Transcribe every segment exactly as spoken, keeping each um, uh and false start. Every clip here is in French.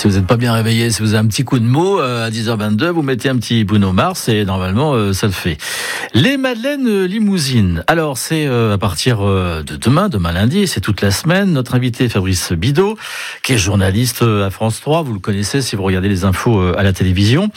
Si vous n'êtes pas bien réveillé, si vous avez un petit coup de mou euh, à dix heures vingt-deux, vous mettez un petit Bruno Mars et normalement euh, ça le fait. Les Madeleines Limousines. Alors c'est euh, à partir euh, de demain, demain lundi, c'est toute la semaine. Notre invité Fabrice Bidot, qui est journaliste à France trois, vous le connaissez si vous regardez les infos euh, à la télévision.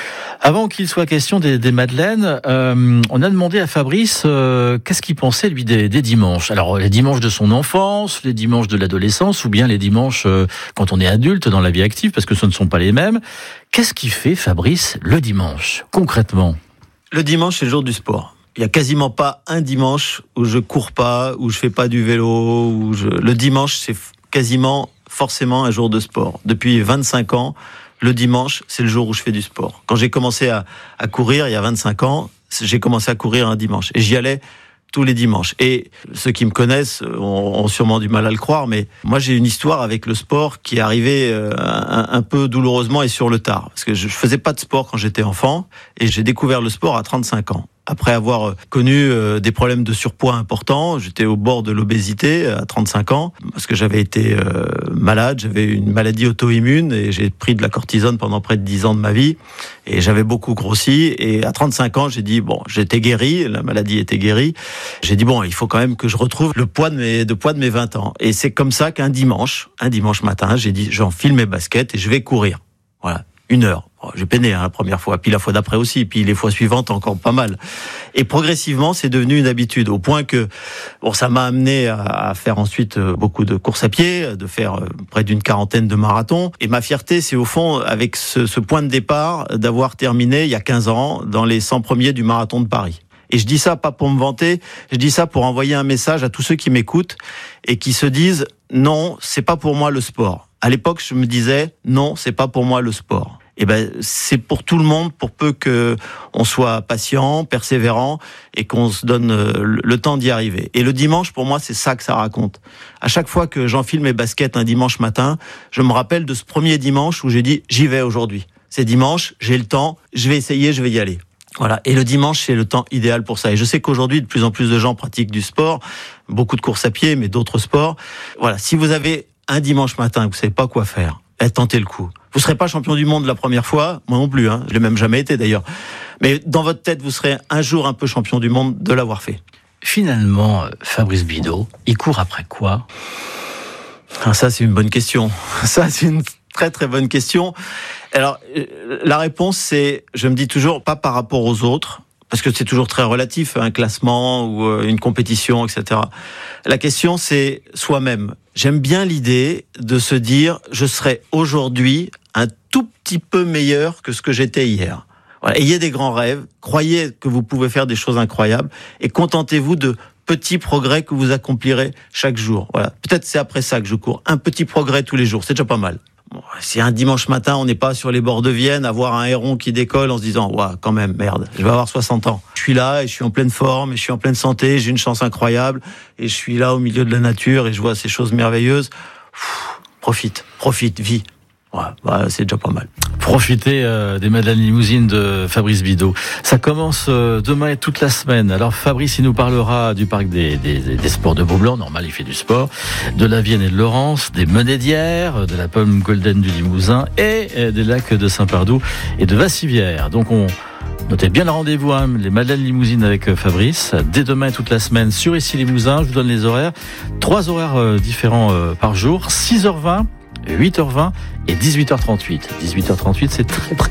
Avant qu'il soit question des, des Madeleines, euh, on a demandé à Fabrice euh, qu'est-ce qu'il pensait lui des, des dimanches. Alors les dimanches de son enfance, les dimanches de l'adolescence, ou bien les dimanches euh, quand on est adulte dans la vie active, parce que ce ne sont pas les mêmes. Qu'est-ce qu'il fait Fabrice le dimanche, concrètement ? Le dimanche, c'est le jour du sport. Il y a quasiment pas un dimanche où je cours pas, où je fais pas du vélo. Où je... Le dimanche, c'est quasiment forcément un jour de sport. Depuis vingt-cinq ans, le dimanche, c'est le jour où je fais du sport. Quand j'ai commencé à, à courir, il y a vingt-cinq ans, j'ai commencé à courir un dimanche. Et j'y allais tous les dimanches. Et ceux qui me connaissent ont, ont sûrement du mal à le croire, mais moi j'ai une histoire avec le sport qui est arrivée euh, un, un peu douloureusement et sur le tard. Parce que je, je faisais pas de sport quand j'étais enfant, et j'ai découvert le sport à trente-cinq ans. Après avoir connu euh, des problèmes de surpoids importants, j'étais au bord de l'obésité à trente-cinq ans, parce que j'avais été euh, malade, j'avais une maladie auto-immune, et j'ai pris de la cortisone pendant près de dix ans de ma vie, et j'avais beaucoup grossi, et à trente-cinq ans, j'ai dit, bon, j'étais guéri, la maladie était guérie, j'ai dit, bon, il faut quand même que je retrouve le poids de mes, de poids de mes vingt ans. Et c'est comme ça qu'un dimanche, un dimanche matin, j'ai dit, j'enfile mes baskets et je vais courir. Voilà. Une heure. Oh, j'ai peiné hein, la première fois, puis la fois d'après aussi, puis les fois suivantes encore pas mal. Et progressivement, c'est devenu une habitude, au point que bon, ça m'a amené à, à faire ensuite beaucoup de courses à pied, de faire près d'une quarantaine de marathons. Et ma fierté, c'est au fond, avec ce, ce point de départ, d'avoir terminé il y a quinze ans dans les cent premiers du marathon de Paris. Et je dis ça pas pour me vanter, je dis ça pour envoyer un message à tous ceux qui m'écoutent et qui se disent non, c'est pas pour moi le sport. À l'époque, je me disais non, c'est pas pour moi le sport. Et ben, c'est pour tout le monde, pour peu que on soit patient, persévérant et qu'on se donne le temps d'y arriver. Et le dimanche, pour moi, c'est ça que ça raconte. À chaque fois que j'enfile mes baskets un dimanche matin, je me rappelle de ce premier dimanche où j'ai dit j'y vais aujourd'hui. C'est dimanche, j'ai le temps, je vais essayer, je vais y aller. Voilà. Et le dimanche, c'est le temps idéal pour ça. Et je sais qu'aujourd'hui, de plus en plus de gens pratiquent du sport, beaucoup de courses à pied, mais d'autres sports. Voilà. Si vous avez un dimanche matin et que vous savez pas quoi faire, eh, tentez le coup. Vous serez pas champion du monde la première fois, moi non plus, hein. Je l'ai même jamais été d'ailleurs. Mais dans votre tête, vous serez un jour un peu champion du monde de l'avoir fait. Finalement, Fabrice Bidot, il court après quoi ? Ah, ça, c'est une bonne question. Ça, c'est une très très bonne question. Alors, la réponse, c'est, je me dis toujours, pas par rapport aux autres, parce que c'est toujours très relatif, un classement ou une compétition, et cetera. La question, c'est soi-même. J'aime bien l'idée de se dire, je serai aujourd'hui un tout petit peu meilleur que ce que j'étais hier. Voilà. Ayez des grands rêves, croyez que vous pouvez faire des choses incroyables, et contentez-vous de petits progrès que vous accomplirez chaque jour. Voilà. Peut-être c'est après ça que je cours. Un petit progrès tous les jours, c'est déjà pas mal. Bon, si un dimanche matin, on n'est pas sur les bords de Vienne à voir un héron qui décolle en se disant « Ouah, quand même, merde, je vais avoir soixante ans. Je suis là et je suis en pleine forme et je suis en pleine santé, j'ai une chance incroyable et je suis là au milieu de la nature et je vois ces choses merveilleuses. » Profite, profite, vis. Ouais, bah, c'est déjà pas mal. Profitez euh, des Madeleines Limousines de Fabrice Bidot. Ça commence euh, demain et toute la semaine. Alors Fabrice, il nous parlera du parc des, des, des sports de Beaublanc, normal, il fait du sport, de la Vienne et de Laurence, des Menées d'Hyères, de la Pomme Golden du Limousin et euh, des lacs de Saint-Pardoux et de Vassivière. Donc on notez bien le rendez-vous, hein, les Madeleines Limousines avec Fabrice, dès demain et toute la semaine sur Ici Limousin. Je vous donne les horaires. Trois horaires euh, différents euh, par jour, six heures vingt, huit heures vingt et dix-huit heures trente-huit. dix-huit heures trente-huit, c'est très très